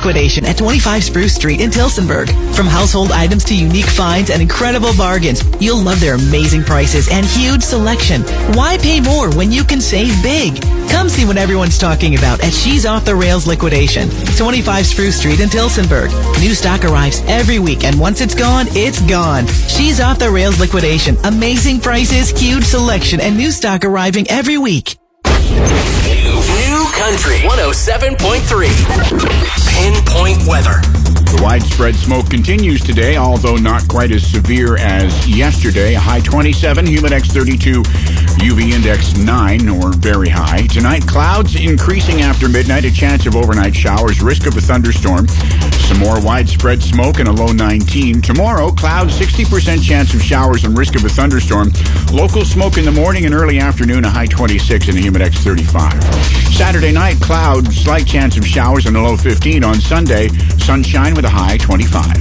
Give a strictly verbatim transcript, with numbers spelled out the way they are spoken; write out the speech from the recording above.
Liquidation at twenty-five Spruce Street in Tilsonburg. From household items to unique finds and incredible bargains, you'll love their amazing prices and huge selection. Why pay more when you can save big? Come see what everyone's talking about at She's Off the Rails Liquidation, twenty-five Spruce Street in Tilsonburg. New stock arrives every week, and once it's gone, it's gone. She's Off the Rails Liquidation. Amazing prices, huge selection, and new stock arriving every week. New, new Country one oh seven point three. Pinpoint weather. The widespread smoke continues today, although not quite as severe as yesterday. A high twenty-seven, Humidex thirty-two, U V index nine or very high. Tonight, clouds increasing after midnight, a chance of overnight showers, risk of a thunderstorm. Some more widespread smoke and a low nineteen. Tomorrow, clouds, sixty percent chance of showers and risk of a thunderstorm. Local smoke in the morning and early afternoon, a high twenty-six and a Humidex thirty-five. Saturday night, clouds, slight chance of showers and a low fifteen. On Sunday, sunshine with a high twenty-five.